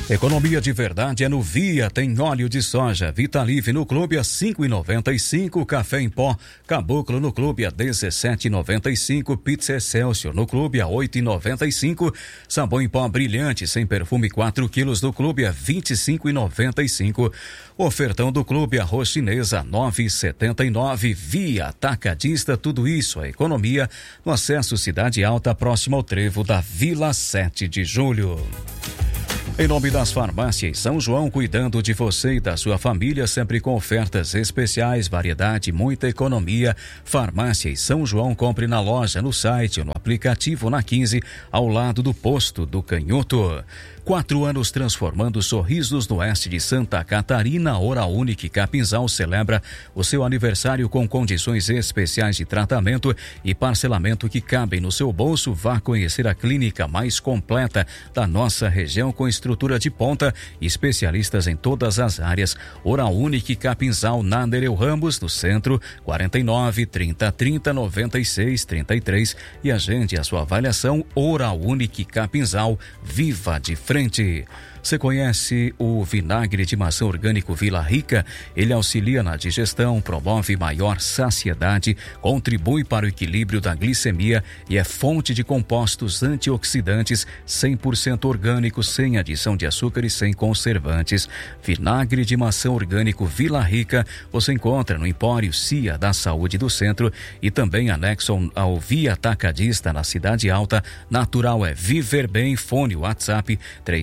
Economia de verdade é no Via, tem óleo de soja, Vitalive no clube a 5,95, café em pó, Caboclo no clube a 17,95, pizza Excelsior no clube a 8,95, sabão em pó brilhante sem perfume 4 quilos no clube a 25,95, ofertão do clube arroz chinesa 9,79, Via Atacadista, tudo isso a economia no acesso Cidade Alta, próximo ao trevo da Vila 7 de Julho. Em nome das farmácias São João, cuidando de você e da sua família, sempre com ofertas especiais, variedade, muita economia. Farmácias São João, compre na loja, no site, no aplicativo, na 15, ao lado do posto do Canhoto. 4 anos transformando sorrisos no oeste de Santa Catarina. Oral Unique Capinzal celebra o seu aniversário com condições especiais de tratamento e parcelamento que cabem no seu bolso. Vá conhecer a clínica mais completa da nossa região, com estrutura de ponta, especialistas em todas as áreas. Oral Unique Capinzal, na Nereu Ramos, no centro, 49 30 30 96 33, e agende a sua avaliação. Oral Unique Capinzal, viva de frente. Você conhece o vinagre de maçã orgânico Vila Rica? Ele auxilia na digestão, promove maior saciedade, contribui para o equilíbrio da glicemia e é fonte de compostos antioxidantes 100% orgânicos, sem adição de açúcar e sem conservantes. Vinagre de maçã orgânico Vila Rica você encontra no Empório Cia da Saúde do Centro e também anexo ao Via Atacadista na Cidade Alta. Natural é viver bem. Fone WhatsApp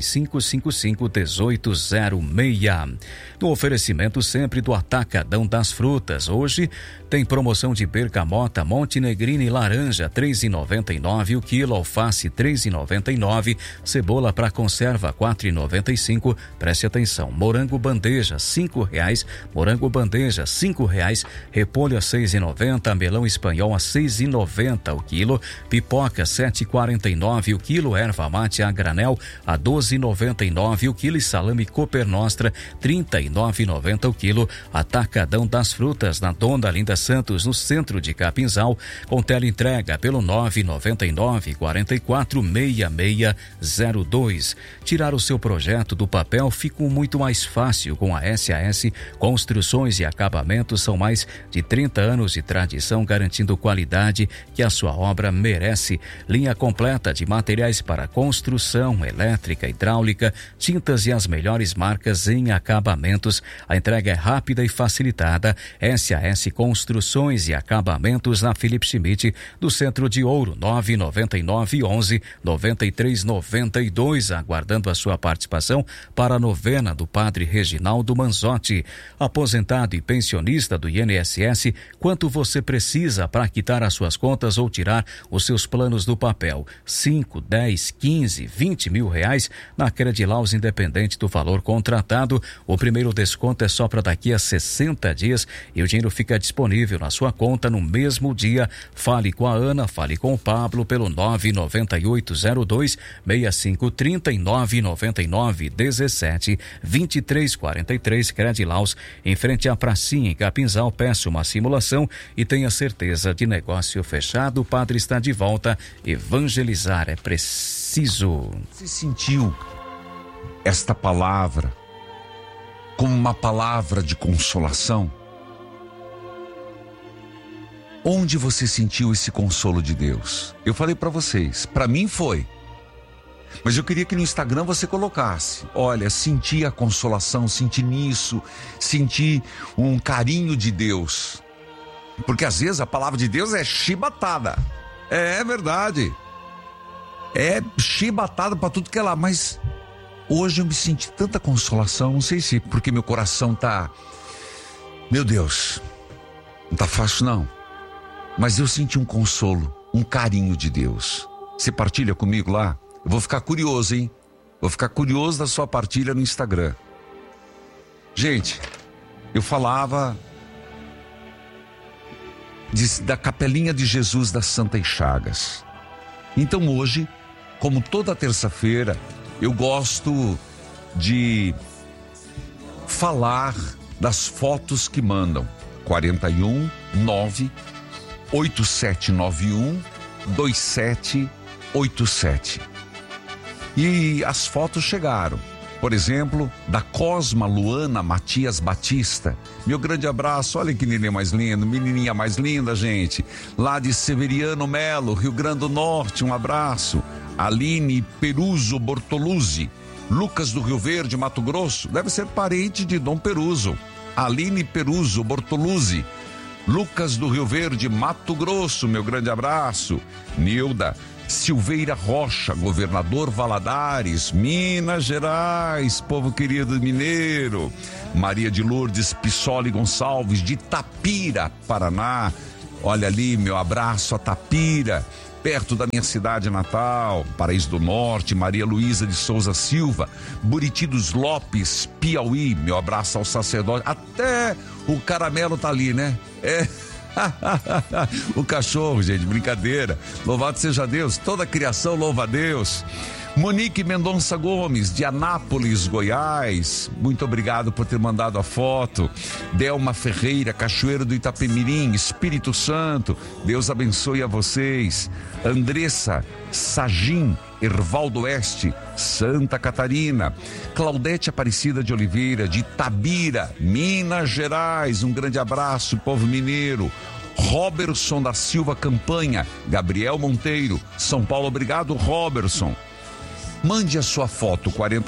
3555-1806. No oferecimento sempre do Atacadão das Frutas. Hoje tem promoção de bergamota Montenegrina e laranja 3,99 o quilo, alface 3,99, cebola para conserva 4,95. Preste atenção, morango bandeja R$5, morango bandeja R$5, repolho a 6,90, melão espanhol a 6,90 o quilo, pipoca 7,49 o quilo, erva mate a granel a 12,99 o quilo e salame Cooper Nostra 39,90 o quilo. Atacadão das Frutas na Dona Linda Santos, no centro de Capinzal, com teleentrega pelo 999 44 6602. Tirar o seu projeto do papel fica muito mais fácil com a SAS Construções e Acabamentos. São mais de 30 anos de tradição, garantindo qualidade que a sua obra merece. Linha completa de materiais para construção, elétrica, hidráulica, tintas e as melhores marcas em acabamentos. A entrega é rápida e facilitada. SAS Construções e Acabamentos na Felipe Schmidt, do Centro de Ouro, 999 11 93 92, aguardando a sua participação para a novena do Padre Reginaldo Manzotti. Aposentado e pensionista do INSS, quanto você precisa para quitar as suas contas ou tirar os seus planos do papel? 5, 10, 15, 20 mil reais na Credilaus, independente do valor contratado. O primeiro desconto é só para daqui a 60 dias e o dinheiro fica disponível na sua conta no mesmo dia. Fale com a Ana, fale com o Pablo pelo 99802 6530 e 999 17 23 43. Credilaus, em frente à pracinha em Capinzal. Peça uma simulação e tenha certeza de negócio fechado. O padre está de volta. Evangelizar é preciso. Você sentiu esta palavra como uma palavra de consolação? Onde você sentiu esse consolo de Deus? Eu falei para vocês, para mim foi. Mas eu queria que no Instagram você colocasse: olha, senti a consolação, senti nisso, senti um carinho de Deus. Porque às vezes a palavra de Deus é chibatada. É verdade. É chibatada para tudo que é lá, mas hoje eu me senti tanta consolação, não sei se porque meu coração tá, meu Deus, não tá fácil não, mas eu senti um consolo, um carinho de Deus. Você partilha comigo lá? Eu vou ficar curioso, hein? Vou ficar curioso da sua partilha no Instagram. Gente, eu falava da Capelinha de Jesus das Santas Chagas. Então hoje, como toda terça-feira, eu gosto de falar das fotos que mandam. 41 9 8791 2787. E as fotos chegaram. Por exemplo, da Cosma Luana Matias Batista. Meu grande abraço, olha que neném mais lindo, menininha mais linda, gente. Lá de Severiano Melo, Rio Grande do Norte, um abraço. Aline Peruso Bortoluzzi, Lucas do Rio Verde, Mato Grosso, deve ser parente de Dom Peruso. Aline Peruso Bortoluzzi, Lucas do Rio Verde, Mato Grosso, meu grande abraço. Nilda Silveira Rocha, Governador Valadares, Minas Gerais, povo querido mineiro. Maria de Lourdes Pissoli Gonçalves, de Tapira, Paraná. Olha ali, meu abraço a Tapira, perto da minha cidade natal, Paraíso do Norte. Maria Luísa de Souza Silva, Buriti dos Lopes, Piauí, meu abraço ao sacerdote. Até o caramelo tá ali, né? O cachorro, gente, brincadeira. Louvado seja Deus, toda a criação louva a Deus. Monique Mendonça Gomes, de Anápolis, Goiás, muito obrigado por ter mandado a foto. Delma Ferreira, Cachoeiro do Itapemirim, Espírito Santo, Deus abençoe a vocês. Andressa Sagim, Ervaldo Oeste, Santa Catarina. Claudete Aparecida de Oliveira, de Itabira, Minas Gerais, um grande abraço, povo mineiro. Roberson da Silva Campanha, Gabriel Monteiro, São Paulo, obrigado, Roberson. Mande a sua foto,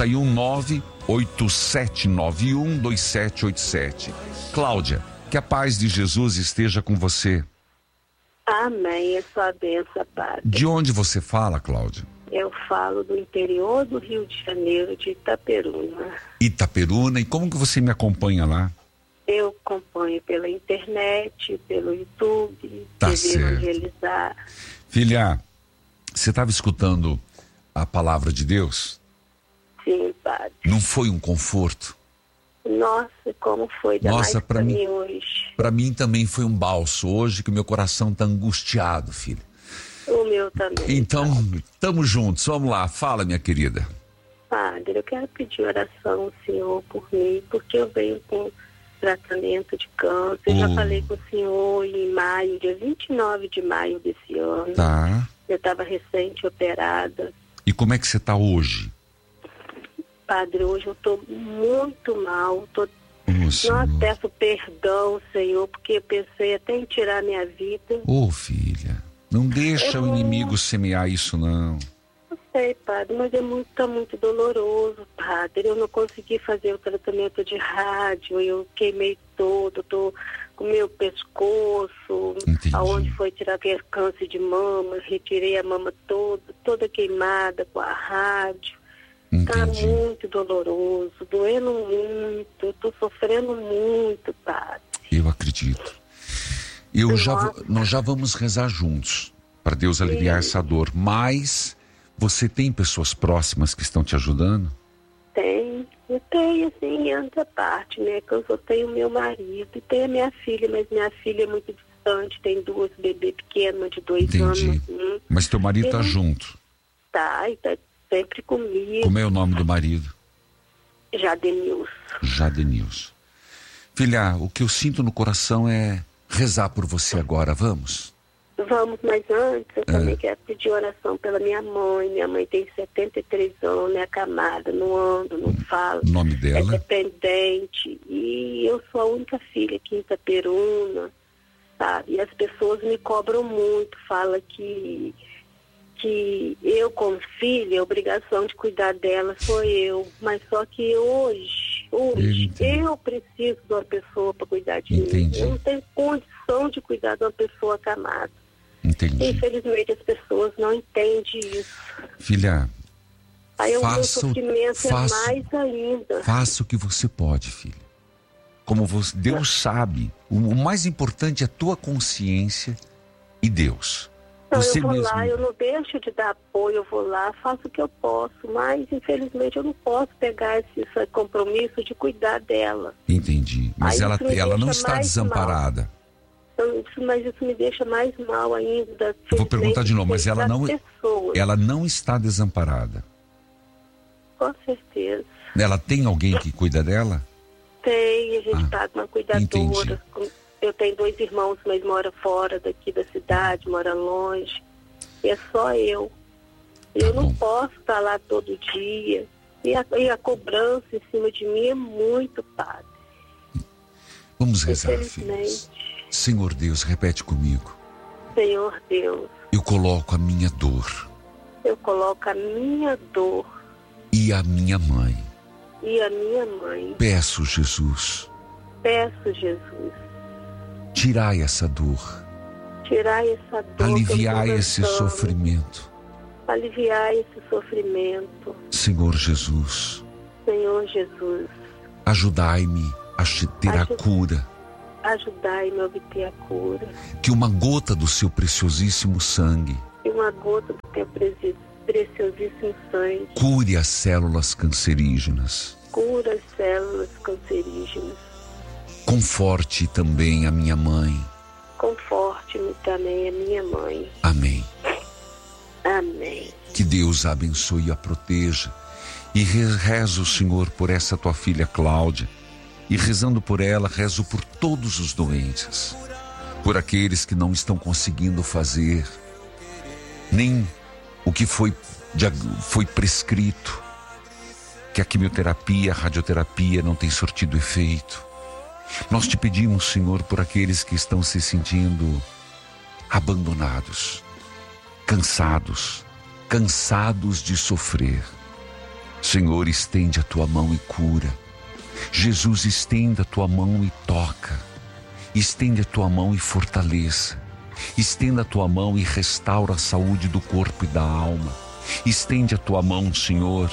419-8791-2787. Cláudia, que a paz de Jesus esteja com você. Amém, é sua bênção, Padre. De onde você fala, Cláudia? Eu falo do interior do Rio de Janeiro, de Itaperuna. Itaperuna, e como que você me acompanha lá? Eu acompanho pela internet, pelo YouTube, Tá TV certo. Evangelizar. Filha, você estava escutando a palavra de Deus? Sim, Padre. Não foi um conforto? Nossa, como foi ainda Nossa, mais pra pra mim- mim hoje. Para mim também foi um balso hoje, que o meu coração está angustiado, filha. O meu também. Então, estamos juntos, vamos lá, fala, minha querida. Padre, eu quero pedir oração ao Senhor por mim, porque eu venho com tratamento de câncer. Eu já falei com o Senhor em maio, dia 29 de maio desse ano. Tá. Eu estava recente operada. E como é que você está hoje? Padre, hoje eu estou muito mal. Nossa, Nossa, peço perdão, Senhor, porque eu pensei até em tirar minha vida. ô filha, não deixa o inimigo semear isso, não. Não sei, Padre, mas tá muito doloroso, Padre. Eu não consegui fazer o tratamento de rádio, eu queimei todo, tô com meu pescoço, Entendi. aonde foi tirar aquele câncer de mama, retirei a mama toda queimada com a rádio. Tá Entendi. muito doloroso, doendo muito, eu tô sofrendo muito, Padre. Eu acredito. Nós já vamos rezar juntos, para Deus aliviar essa dor, mas você tem pessoas próximas que estão te ajudando? Eu tenho, assim, em outra parte, né? Que eu só tenho meu marido e tenho a minha filha, mas minha filha é muito distante, tem 2 bebês pequenos, uma de 2 anos. Entendi. Mas teu marido tá Ele- junto. Tá, e tá sempre comigo. Como é o nome do marido? Jadenilson. Jadenilson. Filha, o que eu sinto no coração é rezar por você agora, vamos? Vamos, mas antes eu também quero pedir oração pela minha mãe. Minha mãe tem 73 anos, é acamada, não anda, não fala. O nome É dela? dependente. E eu sou a única filha aqui em Itaperuna, sabe? E as pessoas me cobram muito, falam que eu, como filha, a obrigação de cuidar dela sou eu. Mas só que hoje eu preciso de uma pessoa para cuidar de mim. Eu não tenho condição de cuidar de uma pessoa acamada. Entendi. Infelizmente as pessoas não entendem isso. Filha, Aí o meu faça sofrimento é mais ainda. Faça o que você pode, filha. Como você, Deus sabe, o mais importante é a tua consciência e Deus. Então, Você eu vou mesmo. lá, eu não deixo de dar apoio, eu vou lá, faço o que eu posso, mas infelizmente eu não posso pegar esse compromisso de cuidar dela. Entendi. Mas Aí ela isso me não deixa está mais desamparada. Então, mas isso me deixa mais mal ainda. Eu vou perguntar de novo, mas ela das não, pessoas. ela não está desamparada. Com certeza. Ela tem alguém que cuida dela? Tem, a gente paga uma cuidadora. Entendi. Eu tenho 2 irmãos, mas mora fora daqui da cidade, mora longe. E é só eu. Eu não posso estar lá todo dia. E a cobrança em cima de mim é muito, Padre. Vamos rezar, filhos. Senhor Deus, repete comigo. Senhor Deus, eu coloco a minha dor. Eu coloco a minha dor. E a minha mãe. E a minha mãe. Peço, Jesus. Peço, Jesus. Tirai essa dor. Tirai essa dor. Aliviai esse sofrimento. Aliviai esse sofrimento. Senhor Jesus. Senhor Jesus. Ajudai-me a ter a cura. Ajudai-me a obter a cura. Que uma gota do seu preciosíssimo sangue. Que uma gota do teu preciosíssimo sangue. Cure as células cancerígenas. Cura as células cancerígenas. Conforte também a minha mãe. Conforte-me também a minha mãe. Amém. Amém. Que Deus a abençoe e a proteja. E rezo, Senhor, por essa tua filha Cláudia. E rezando por ela, rezo por todos os doentes. Por aqueles que não estão conseguindo fazer nem o que foi prescrito. Que a quimioterapia, a radioterapia não tem surtido efeito. Nós te pedimos, Senhor, por aqueles que estão se sentindo abandonados, cansados de sofrer. Senhor, estende a tua mão e cura. Jesus, estenda a tua mão e toca. Estende a tua mão e fortaleça. Estenda a tua mão e restaura a saúde do corpo e da alma. Estende a tua mão, Senhor,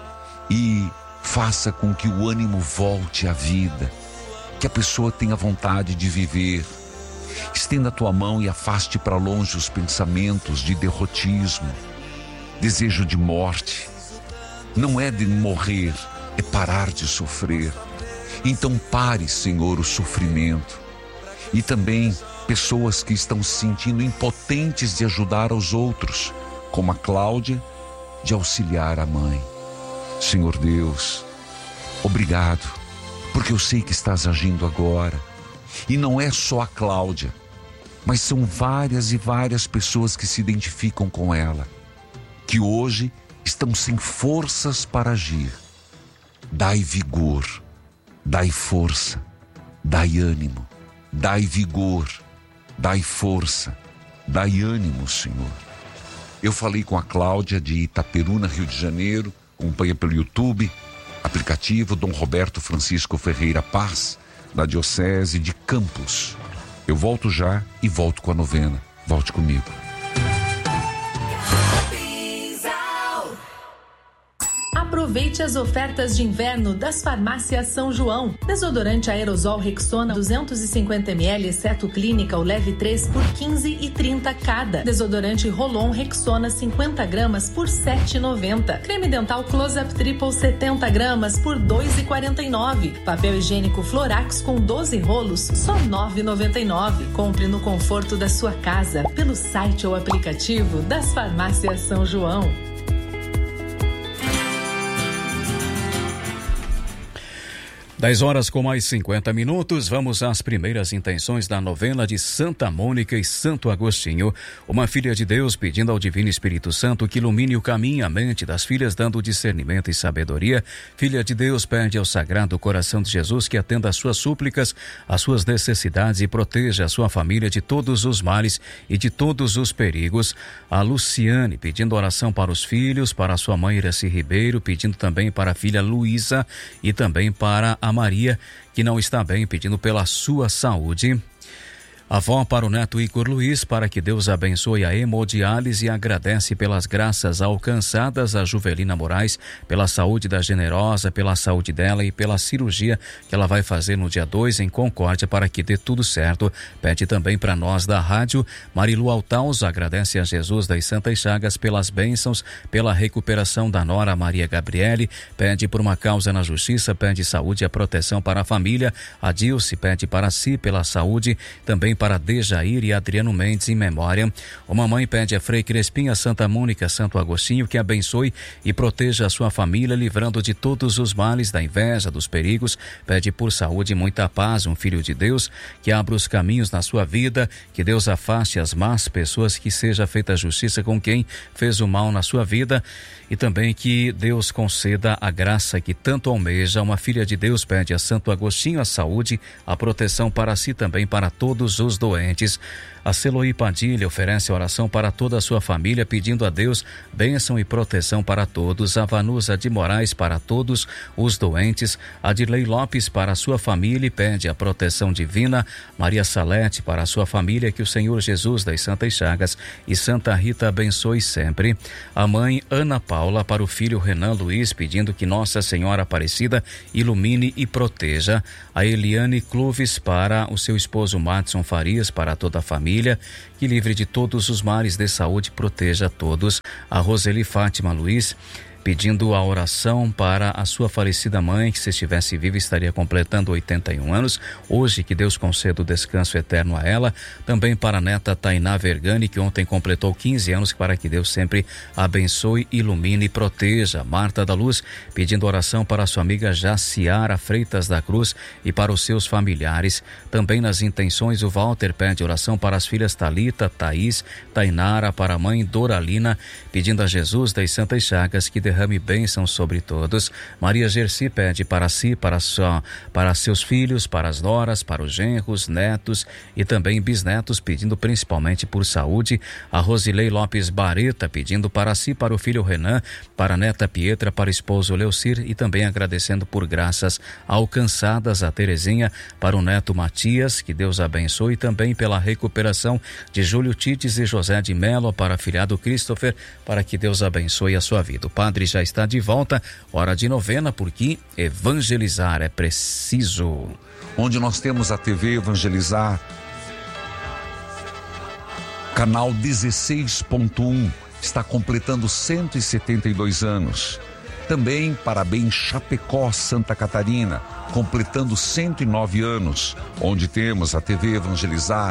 e faça com que o ânimo volte à vida. Que a pessoa tenha vontade de viver. Estenda a tua mão e afaste para longe os pensamentos de derrotismo, desejo de morte. Não é de morrer, é parar de sofrer. Então pare, Senhor, o sofrimento. E também pessoas que estão se sentindo impotentes de ajudar aos outros, como a Cláudia, de auxiliar a mãe. Senhor Deus, obrigado. Porque eu sei que estás agindo agora. E não é só a Cláudia, mas são várias e várias pessoas que se identificam com ela, que hoje estão sem forças para agir. Dai vigor, dai força, dai ânimo, dai vigor, dai força, dai ânimo, Senhor. Eu falei com a Cláudia de Itaperuna, Rio de Janeiro, acompanha pelo YouTube, aplicativo Dom Roberto Francisco Ferreira Paz, da Diocese de Campos. Eu volto já e volto com a novena. Volte comigo. Aproveite as ofertas de inverno das farmácias São João. Desodorante aerosol Rexona 250 ml, exceto clínica, o leve 3 por 15,30 cada. Desodorante Rolon Rexona 50 gramas por 7,90. Creme dental Close-Up Triple 70 gramas por 2,49. Papel higiênico Florax com 12 rolos, só 9,99. Compre no conforto da sua casa, pelo site ou aplicativo das farmácias São João. 10 com mais 50 minutos, vamos às primeiras intenções da novena de Santa Mônica e Santo Agostinho. Uma filha de Deus pedindo ao Divino Espírito Santo que ilumine o caminho e a mente das filhas, dando discernimento e sabedoria. Filha de Deus pede ao Sagrado Coração de Jesus que atenda às suas súplicas, às suas necessidades e proteja a sua família de todos os males e de todos os perigos. A Luciane pedindo oração para os filhos, para a sua mãe Iraci Ribeiro, pedindo também para a filha Luísa e também para a Maria, que não está bem, pedindo pela sua saúde. Avó para o neto Igor Luiz, para que Deus abençoe a hemodiálise, e agradece pelas graças alcançadas a Juvelina Moraes, pela saúde da Generosa, pela saúde dela e pela cirurgia que ela vai fazer no dia 2 em Concórdia, para que dê tudo certo. Pede também para nós da rádio. Marilu Altaus agradece a Jesus das Santas Chagas pelas bênçãos, pela recuperação da nora Maria Gabriele, pede por uma causa na justiça, pede saúde e a proteção para a família. A Dilce pede para si pela saúde, também para Dejair e Adriano Mendes em memória. Uma mãe pede a Frei Crespim, a Santa Mônica, Santo Agostinho, que abençoe e proteja a sua família, livrando de todos os males, da inveja, dos perigos. Pede por saúde e muita paz, um filho de Deus que abra os caminhos na sua vida, que Deus afaste as más pessoas, que seja feita justiça com quem fez o mal na sua vida, e também que Deus conceda a graça que tanto almeja. Uma filha de Deus pede a Santo Agostinho a saúde, a proteção para si, também para todos os doentes. A Celoí Padilha oferece oração para toda a sua família, pedindo a Deus bênção e proteção para todos. A Vanusa de Moraes para todos os doentes. A Dirley Lopes para a sua família e pede a proteção divina. Maria Salete para a sua família, que o Senhor Jesus das Santas Chagas e Santa Rita abençoe sempre. A mãe Ana Paula para o filho Renan Luiz, pedindo que Nossa Senhora Aparecida ilumine e proteja. A Eliane Clovis para o seu esposo Madson Farias, para toda a família, que livre de todos os males, de saúde, proteja a todos. A Roseli Fátima Luiz pedindo a oração para a sua falecida mãe, que se estivesse viva estaria completando 81 anos. Hoje, que Deus conceda o descanso eterno a ela. Também para a neta Tainá Vergani, que ontem completou 15 anos, para que Deus sempre abençoe, ilumine e proteja. Marta da Luz pedindo oração para a sua amiga Jaciara Freitas da Cruz e para os seus familiares. Também nas intenções, o Walter pede oração para as filhas Talita, Thaís, Tainara, para a mãe Doralina, pedindo a Jesus das Santas Chagas que derrame bênção sobre todos. Maria Gersi pede para si, para seus filhos, para as noras, para os genros, netos e também bisnetos, pedindo principalmente por saúde. A Rosilei Lopes Bareta pedindo para si, para o filho Renan, para a neta Pietra, para o esposo Leocir, e também agradecendo por graças alcançadas a Terezinha, para o neto Matias, que Deus abençoe, e também pela recuperação de Júlio Tites e José de Melo, para afilhado Christopher, para que Deus abençoe a sua vida. O padre já está de volta, hora de novena, porque evangelizar é preciso. Onde nós temos a TV Evangelizar, canal 16.1, está completando 172 anos. Também parabéns Chapecó, Santa Catarina, completando 109 anos, onde temos a TV Evangelizar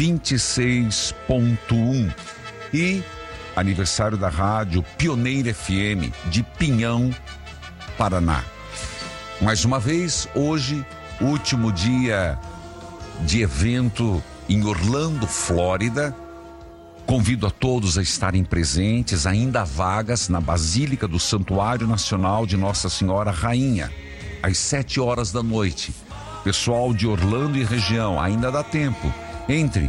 26.1 e aniversário da rádio Pioneira FM de Pinhão, Paraná. Mais uma vez, hoje, último dia de evento em Orlando, Flórida. Convido a todos a estarem presentes, ainda há vagas na Basílica do Santuário Nacional de Nossa Senhora Rainha, às 7 horas da noite. Pessoal de Orlando e região, ainda dá tempo. Entre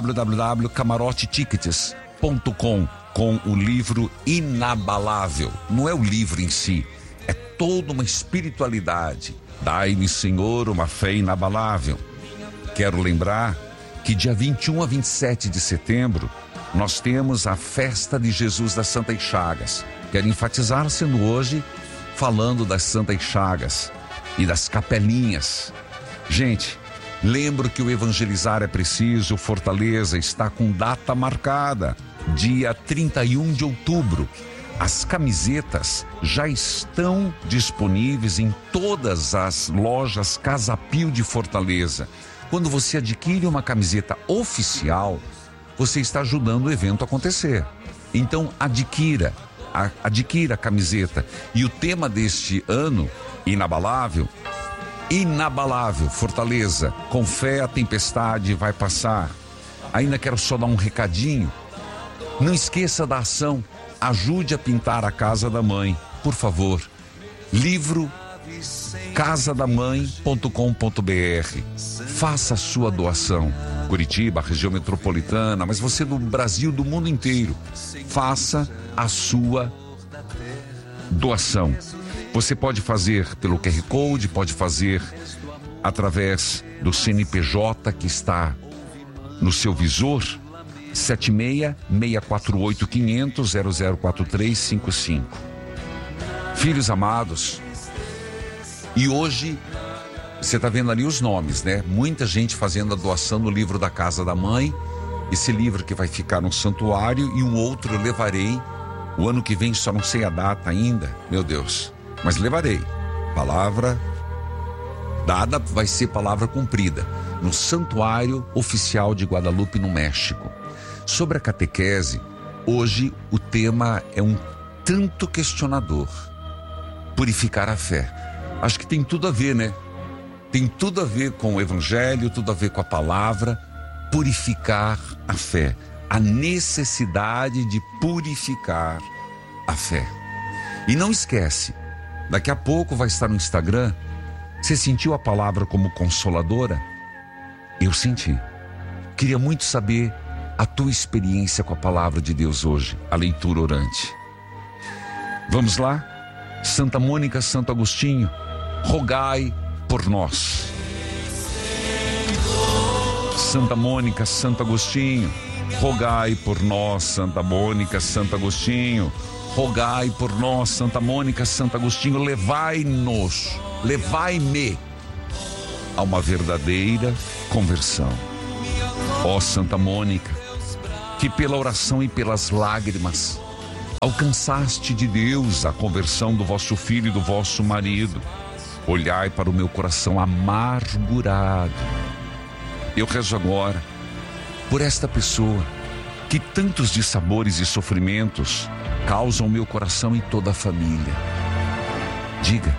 www.camarotetickets.com com o livro Inabalável. Não é o livro em si, é toda uma espiritualidade. Dai-me, Senhor, uma fé inabalável. Quero lembrar que dia 21 a 27 de setembro nós temos a festa de Jesus das Santas Chagas. Quero enfatizar, sendo hoje, falando das Santas Chagas e das capelinhas. Gente, lembro que o evangelizar é preciso. Fortaleza está com data marcada, dia 31 de outubro. As camisetas já estão disponíveis em todas as lojas Casa Pio de Fortaleza. Quando você adquire uma camiseta oficial, você está ajudando o evento a acontecer. Então adquira a camiseta. E o tema deste ano, inabalável, Fortaleza, com fé a tempestade vai passar. Ainda quero só dar um recadinho. Não esqueça da ação, ajude a pintar a casa da mãe, por favor. Livro casadamãe.com.br. Faça a sua doação. Curitiba, região metropolitana, mas você do Brasil, do mundo inteiro, faça a sua doação. Você pode fazer pelo QR Code, pode fazer através do CNPJ que está no seu visor, 76-648-500-004355. Filhos amados, e hoje você está vendo ali os nomes, né? Muita gente fazendo a doação no livro da Casa da Mãe, esse livro que vai ficar no santuário, e um outro eu levarei o ano que vem, só não sei a data ainda, meu Deus, mas levarei. Palavra Dada vai ser palavra cumprida no Santuário Oficial de Guadalupe, no México. Sobre a catequese, hoje o tema é um tanto questionador. Purificar a fé. Acho que tem tudo a ver, né? Tem tudo a ver com o Evangelho, tudo a ver com a palavra. Purificar a fé. A necessidade de purificar a fé. E não esquece, daqui a pouco vai estar no Instagram. Você sentiu a palavra como consoladora? Eu senti. Queria muito saber a tua experiência com a palavra de Deus hoje, a leitura orante. Vamos lá? Santa Mônica, Santo Agostinho, rogai por nós. Santa Mônica, Santo Agostinho, rogai por nós. Santa Mônica, Santo Agostinho, rogai por nós. Santa Mônica, Santo Agostinho, levai-nos, levai-me a uma verdadeira conversão. Ó Santa Mônica, que pela oração e pelas lágrimas alcançaste de Deus a conversão do vosso filho e do vosso marido, olhai para o meu coração amargurado. Eu rezo agora por esta pessoa que tantos dissabores e sofrimentos causam meu coração e toda a família. Diga,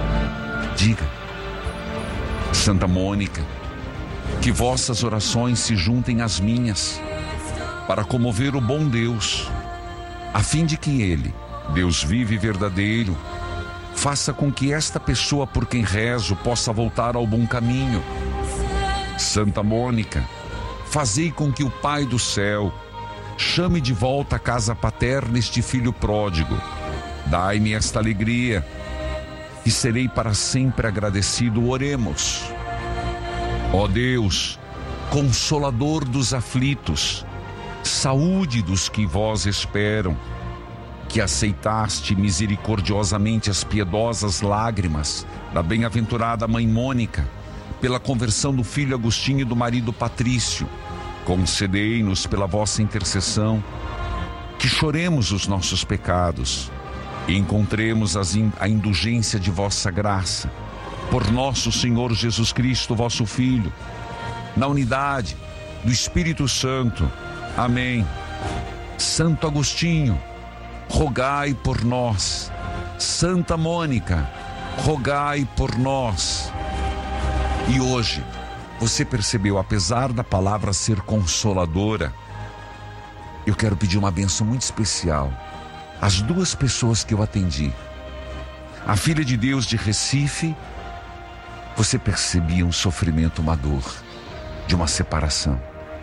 Santa Mônica, que vossas orações se juntem às minhas para comover o bom Deus, a fim de que Ele, Deus vivo e verdadeiro, faça com que esta pessoa por quem rezo possa voltar ao bom caminho. Santa Mônica, fazei com que o Pai do céu chame de volta à casa paterna este filho pródigo. Dai-me esta alegria e serei para sempre agradecido. Oremos. Ó Deus, consolador dos aflitos, saúde dos que vós esperam, que aceitaste misericordiosamente as piedosas lágrimas da bem-aventurada mãe Mônica, pela conversão do filho Agostinho e do marido Patrício, concedei-nos pela vossa intercessão que choremos os nossos pecados e encontremos a indulgência de vossa graça, por nosso Senhor Jesus Cristo, vosso Filho, na unidade do Espírito Santo. Amém. Santo Agostinho, rogai por nós. Santa Mônica, rogai por nós. E hoje, você percebeu, apesar da palavra ser consoladora, eu quero pedir uma bênção muito especial às duas pessoas que eu atendi. A filha de Deus de Recife, você percebia um sofrimento, uma dor de uma separação.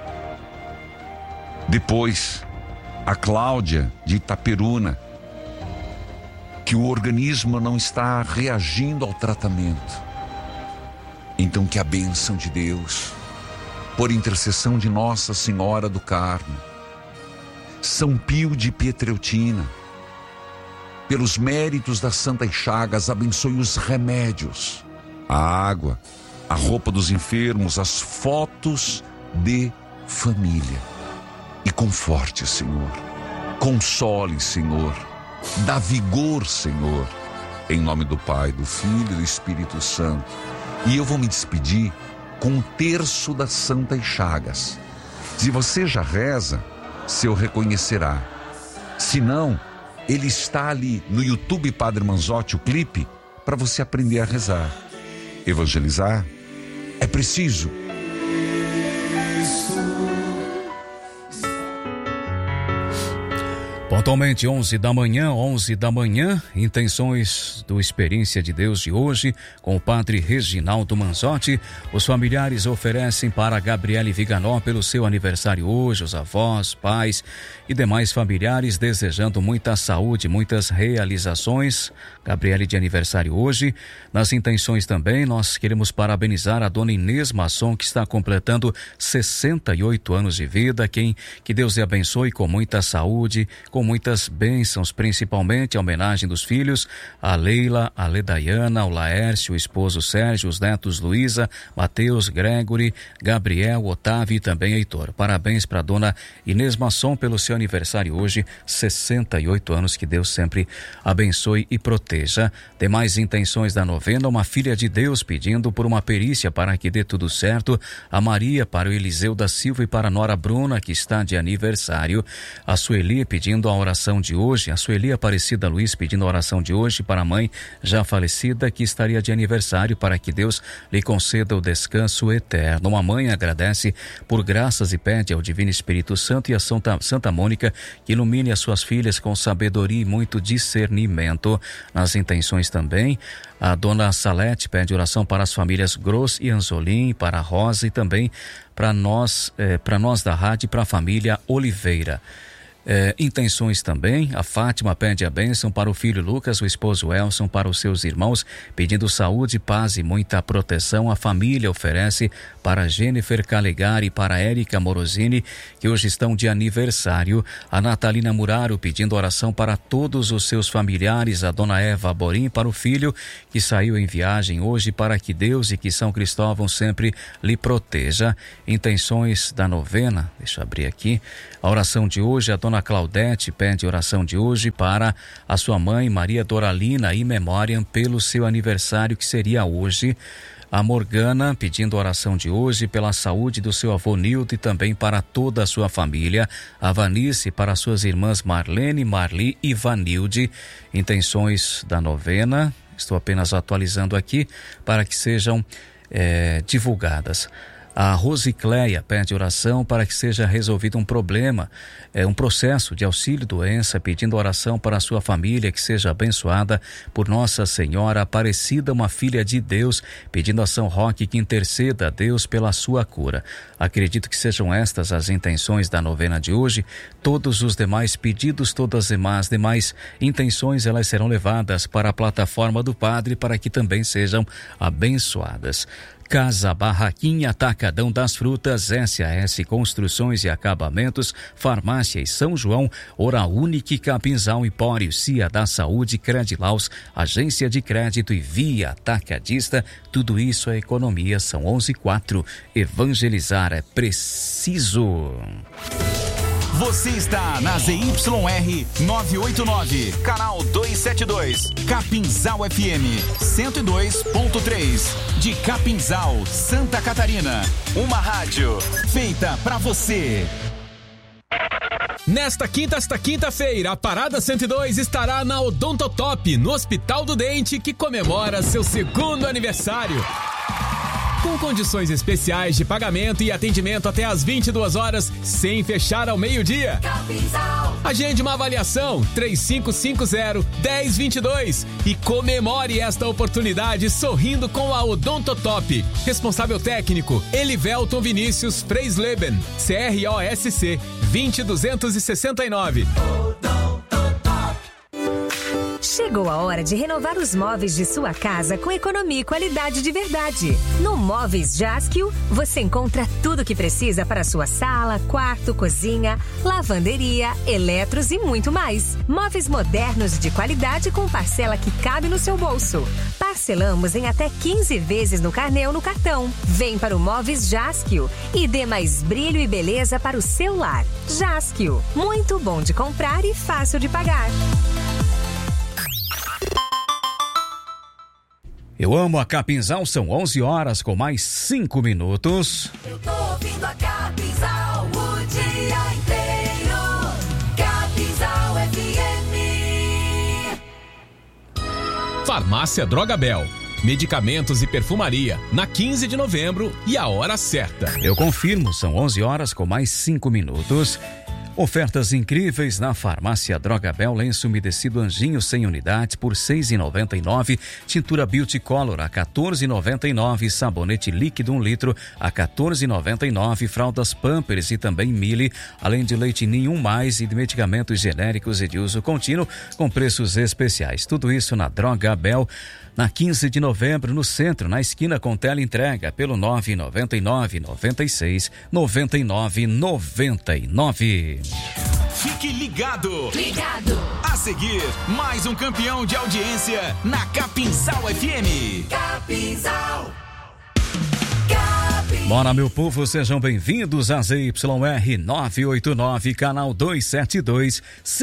Depois, a Cláudia de Itaperuna, que o organismo não está reagindo ao tratamento. Então que a bênção de Deus, por intercessão de Nossa Senhora do Carmo, São Pio de Pietreutina, pelos méritos das Santas Chagas, abençoe os remédios, a água, a roupa dos enfermos, as fotos de família. E conforte, Senhor. Console, Senhor. Dá vigor, Senhor. Em nome do Pai, do Filho e do Espírito Santo. E eu vou me despedir com um terço das Santas Chagas. Se você já reza, seu reconhecerá. Se não, ele está ali no YouTube Padre Manzotti, o clipe, para você aprender a rezar. Evangelizar é preciso. Pontualmente 11 da manhã, intenções do Experiência de Deus de hoje com o Padre Reginaldo Manzotti. Os familiares oferecem para Gabriele Viganó pelo seu aniversário hoje, os avós, pais e demais familiares desejando muita saúde, muitas realizações. Gabriele de aniversário hoje. Nas intenções também nós queremos parabenizar a dona Inês Masson, que está completando 68 anos de vida. Que Deus lhe abençoe com muita saúde, com muitas bênçãos, principalmente a homenagem dos filhos, a Leila, a Ledaiana, o Laércio, o esposo Sérgio, os netos Luísa, Mateus, Gregory, Gabriel, Otávio e também Heitor. Parabéns para a dona Inês Masson pelo seu aniversário hoje, 68 anos, que Deus sempre abençoe e proteja. Demais intenções da novena, uma filha de Deus pedindo por uma perícia para que dê tudo certo, a Maria para o Eliseu da Silva e para a Nora Bruna, que está de aniversário, a Sueli pedindo a oração de hoje, a Sueli Aparecida Luiz pedindo a oração de hoje para a mãe já falecida, que estaria de aniversário, para que Deus lhe conceda o descanso eterno. Uma mãe agradece por graças e pede ao Divino Espírito Santo e a Santa Mônica que ilumine as suas filhas com sabedoria e muito discernimento. Nas intenções também, a dona Salete pede oração para as famílias Gross e Anzolim, para a Rosa e também para nós da rádio e para a família Oliveira. Intenções também, a Fátima pede a bênção para o filho Lucas, o esposo Elson, para os seus irmãos, pedindo saúde, paz e muita proteção. A família oferece para Jennifer Calegari e para Érica Morosini, que hoje estão de aniversário. A Natalina Muraro pedindo oração para todos os seus familiares, a dona Eva Borim para o filho que saiu em viagem hoje, para que Deus e que São Cristóvão sempre lhe proteja. Intenções da novena, deixa eu abrir aqui, a oração de hoje, a dona Claudete pede oração de hoje para a sua mãe Maria Doralina e memória pelo seu aniversário, que seria hoje. A Morgana pedindo oração de hoje pela saúde do seu avô Nildo e também para toda a sua família. A Vanice para suas irmãs Marlene, Marli e Vanilde. Intenções da novena, estou apenas atualizando aqui para que sejam divulgadas. A Rosicléia pede oração para que seja resolvido um problema, um processo de auxílio-doença, pedindo oração para a sua família, que seja abençoada por Nossa Senhora Aparecida, uma filha de Deus, pedindo a São Roque que interceda a Deus pela sua cura. Acredito que sejam estas as intenções da novena de hoje. Todos os demais pedidos, todas as demais intenções, elas serão levadas para a plataforma do Padre para que também sejam abençoadas. Casa Barraquinha, Atacadão das Frutas, SAS Construções e Acabamentos, Farmácia e São João, Hora Única, Capinzal Empório, Cia da Saúde, Credilaus, Agência de Crédito e Via Atacadista. Tudo isso é economia. São 11:04. Evangelizar é preciso. Você está na ZYR 989, canal 272, Capinzal FM 102.3, de Capinzal, Santa Catarina. Uma rádio feita pra você. Nesta quinta-feira, a Parada 102 estará na Odontotop, no Hospital do Dente, que comemora seu 2º aniversário. Com condições especiais de pagamento e atendimento até às 22 horas, sem fechar ao meio-dia. Agende uma avaliação 3550-1022 e comemore esta oportunidade sorrindo com a Odontotop. Responsável técnico, Elivelton Vinícius Freisleben, CROSC 20269. Chegou a hora de renovar os móveis de sua casa com economia e qualidade de verdade. No Móveis Jaskio, você encontra tudo o que precisa para sua sala, quarto, cozinha, lavanderia, eletros e muito mais. Móveis modernos de qualidade com parcela que cabe no seu bolso. Parcelamos em até 15 vezes no carnê ou no cartão. Vem para o Móveis Jaskio e dê mais brilho e beleza para o seu lar. Jaskio, muito bom de comprar e fácil de pagar. Eu amo a Capinzal, são 11 horas com mais 5 minutos. Eu tô ouvindo a Capinzal o dia inteiro. Capinzal FM. Farmácia Drogabel. Medicamentos e perfumaria, na 15 de novembro e a hora certa. Eu confirmo, são 11 horas com mais 5 minutos. Ofertas incríveis na Farmácia Drogabel, lenço umedecido Anjinho 100 unidades por R$ 6,99, tintura Beauty Color a R$ 14,99, sabonete líquido 1 litro a R$ 14,99, fraldas Pampers e também Mili, além de leite Ninho Mais e de medicamentos genéricos e de uso contínuo com preços especiais. Tudo isso na Drogabel, na 15 de novembro, no centro, na esquina com teleentrega, pelo 999 96 99 99. Fique ligado. Ligado. A seguir, mais um campeão de audiência na Capinzal FM. Capinzal. Bora, meu povo, sejam bem-vindos a ZYR 989, canal 272,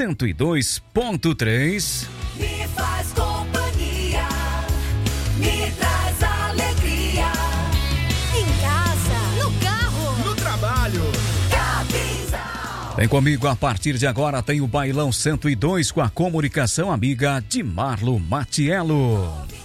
102.3. Me faz companhia, me traz alegria. Em casa, no carro, no trabalho. Capinzal. Vem comigo, a partir de agora tem o Bailão 102 com a comunicação amiga de Marlo Matiello.